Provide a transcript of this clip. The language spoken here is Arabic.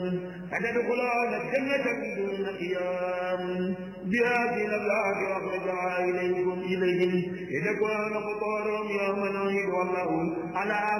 فتدخلون الجنة بدون قيام بهذه الأبيات وأخرجها إليهم لتكون فطورهم يوم نهيد والله على